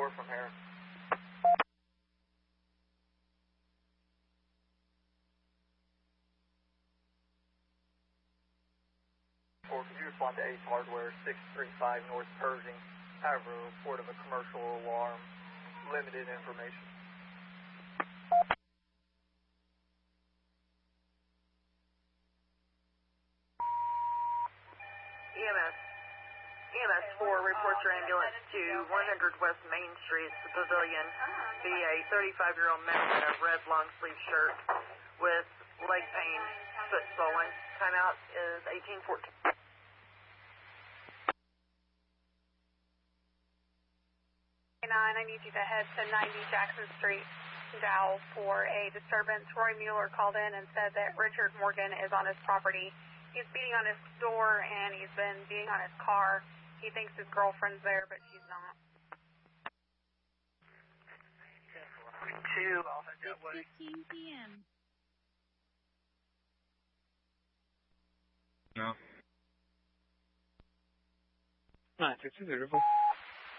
4 from Harris. Or could you respond to Ace Hardware 635 North Pershing? However, a report of a commercial alarm. Limited information. EMS 4 reports your ambulance to 100 West Main Street, the Pavilion, via a 35-year-old man in a red long-sleeve shirt with leg pain, foot swollen. Timeout is 1814. I need you to head to 90 Jackson Street, Dow, for a disturbance. Roy Mueller called in and said that Richard Morgan is on his property. He's beating on his door and he's been beating on his car. He thinks his girlfriend's there, but she's not. 2, I'll head that way. 6:15 p.m. No. 6:00.